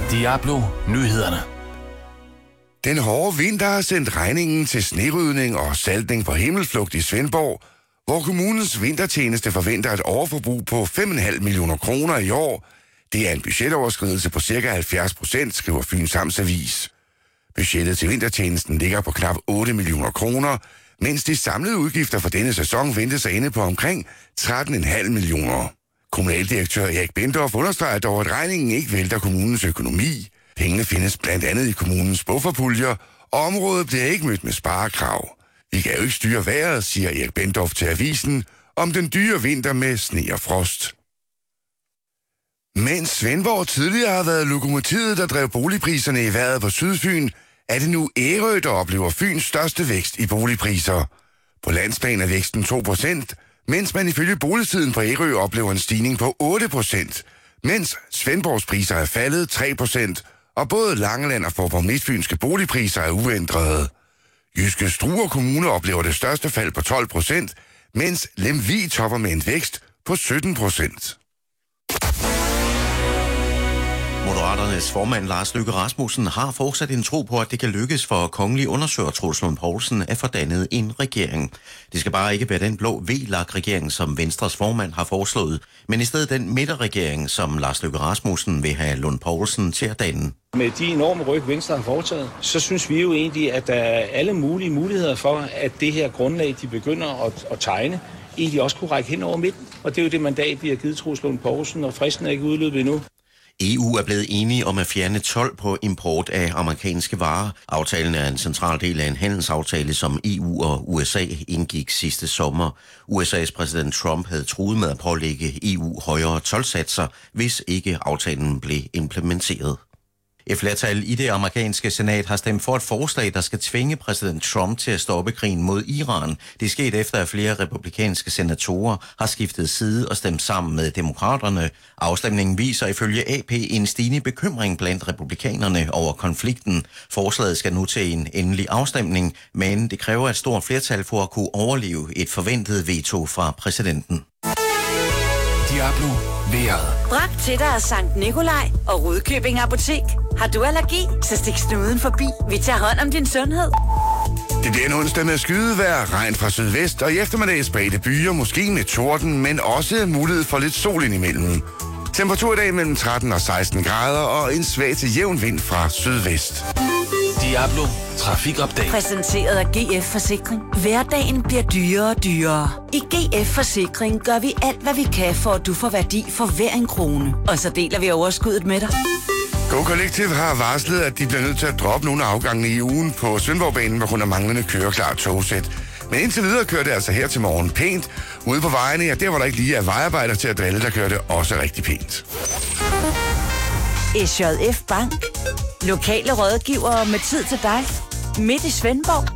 Diablo Nyhederne. Den hårde vinter har sendt regningen til snerydning og saltning på Himmelflugt i Svendborg, hvor kommunens vintertjeneste forventer et overforbrug på 5,5 millioner kroner i år. Det er en budgetoverskridelse på ca. 70%, skriver Fyns Amtsavis. Budgettet til vintertjenesten ligger på knap 8 millioner kroner, mens de samlede udgifter for denne sæson ventes at ende på omkring 13,5 millioner. Kommunaldirektør Erik Bendorf understreger dog, at regningen ikke vælter kommunens økonomi. Pengene findes blandt andet i kommunens bufferpuljer, og området bliver ikke mødt med sparekrav. Vi kan jo ikke styre vejret, siger Erik Bendorf til avisen, om den dyre vinter med sne og frost. Mens Svendborg tidligere har været lokomotivet, der drev boligpriserne i vejret på Sydfyn, er det nu Ærø, der oplever Fyns største vækst i boligpriser. På landsplan er væksten 2%, mens man ifølge Boligtiden på Ærø oplever en stigning på 8%, mens Svendborgs priser er faldet 3%, og både Langeland og Faaborg Midtfynske boligpriser er uændrede. Jyske Struer Kommune oplever det største fald på 12%, mens Lemvig topper med en vækst på 17%. Moderaternes formand Lars Løkke Rasmussen har fortsat en tro på, at det kan lykkes for kongelig undersøger Troels Lund Poulsen at få dannet en regering. Det skal bare ikke være den blå VLAK-regering, som Venstres formand har foreslået, men i stedet den midterregering, som Lars Løkke Rasmussen vil have Lund Poulsen til at danne. Med de enorme ryg, Venstre har foretaget, så synes vi jo egentlig, at der er alle mulige muligheder for, at det her grundlag, de begynder at tegne, egentlig også kunne række hen over midten. Og det er jo det mandat, vi har givet Troels Lund Poulsen, og fristen er ikke udløbet endnu. EU er blevet enige om at fjerne told på import af amerikanske varer. Aftalen er en central del af en handelsaftale, som EU og USA indgik sidste sommer. USA's præsident Trump havde truet med at pålægge EU højere toldsatser, hvis ikke aftalen blev implementeret. Et flertal i det amerikanske senat har stemt for et forslag, der skal tvinge præsident Trump til at stoppe krigen mod Iran. Det skete efter, at flere republikanske senatorer har skiftet side og stemt sammen med demokraterne. Afstemningen viser ifølge AP en stigende bekymring blandt republikanerne over konflikten. Forslaget skal nu til en endelig afstemning, men det kræver et stort flertal for at kunne overleve et forventet veto fra præsidenten. Diablo vejret. Bragt til dig af Sankt Nikolaj og Rudkøbing Apotek. Har du allergi, så stik snuden forbi. Vi tager hånd om din sundhed. Det bliver en onsdag med skydevejr, regn fra sydvest, og i eftermiddag spredte byer, måske med torden, men også mulighed for lidt sol indimellem. Temperatur i dag mellem 13 og 16 grader, og en svag til jævn vind fra sydvest. Diablo Trafikopdate. Præsenteret af GF Forsikring. Hverdagen bliver dyrere og dyrere. I GF Forsikring gør vi alt, hvad vi kan, for at du får værdi for hver en krone. Og så deler vi overskuddet med dig. Go Collective har varslet, at de bliver nødt til at droppe nogle afgange i ugen på Svendborgbanen, hvor kun er manglende køreklar togsæt. Men indtil videre kører det altså her til morgen pænt. Ude på vejene, ja, der hvor der ikke lige er vejarbejder til at drille, der kører det også rigtig pænt. SJF Bank. Lokale rådgivere med tid til dig. Midt i Svendborg.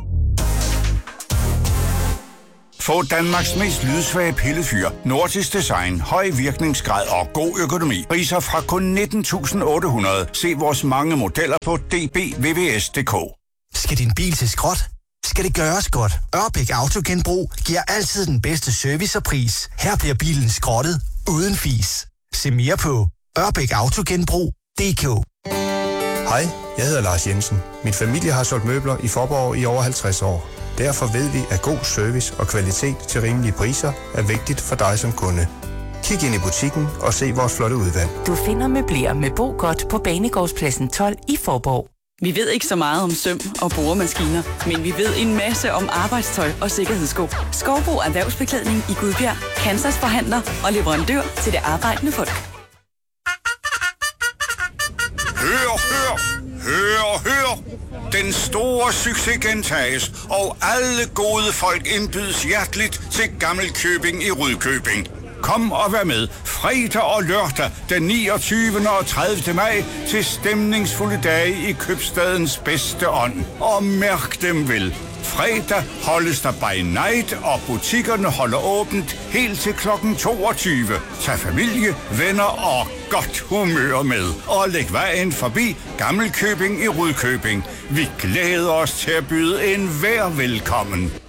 Få Danmarks mest lydsvage pillefyr, nordisk design, høj virkningsgrad og god økonomi. Priser fra kun 19.800. Se vores mange modeller på dbvvs.dk. Skal din bil til skrot? Skal det gøres godt? Ørbæk Autogenbrug giver altid den bedste service og pris. Her bliver bilen skrottet uden fis. Se mere på ørbækautogenbrug.dk. Hej, jeg hedder Lars Jensen. Min familie har solgt møbler i Faaborg i over 50 år. Derfor ved vi, at god service og kvalitet til rimelige priser er vigtigt for dig som kunde. Kig ind i butikken og se vores flotte udvalg. Du finder møbler med Bo Godt på Banegårdspladsen 12 i Faaborg. Vi ved ikke så meget om søm og boremaskiner, men vi ved en masse om arbejdstøj og sikkerhedssko. Skovbo Erhvervsbeklædning i Gudbjerg, Kansas forhandler og leverandør til det arbejdende folk. Hør! Den store succes gentages, og alle gode folk indbydes hjerteligt til Gammelkøbing i Rudkøbing. Kom og vær med fredag og lørdag den 29. og 30. maj til stemningsfulde dage i købstadens bedste ånd. Og mærk dem vel. Fredag holdes der by night, og butikkerne holder åbent helt til kl. 22. Tag familie, venner og godt humør med. Og læg vejen forbi Gammelkøbing i Rudkøbing. Vi glæder os til at byde enhver velkommen.